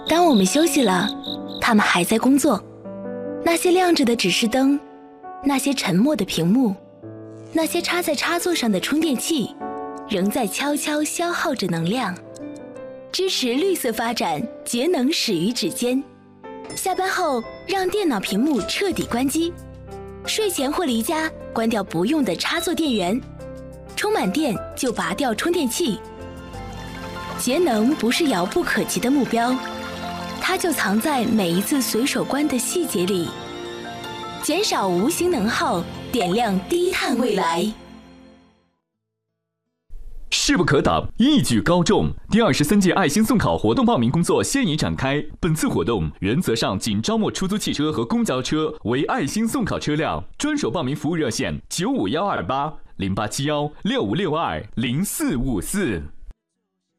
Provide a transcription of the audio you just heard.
当我们休息了，他们还在工作。那些亮着的指示灯，那些沉默的屏幕，那些插在插座上的充电器，仍在悄悄消耗着能量。支持绿色发展，节能始于指尖。下班后，让电脑屏幕彻底关机。睡前或离家，关掉不用的插座电源。充满电就拔掉充电器。节能不是遥不可及的目标，它就藏在每一次随手关的细节里。减少无形能耗，点亮低碳未来。 势不可挡，一举高中。第23届爱心送考活动报名工作现已展开。本次活动原则上仅招募出租汽车和公交车为爱心送考车辆。专属报名服务热线：95128087165620454。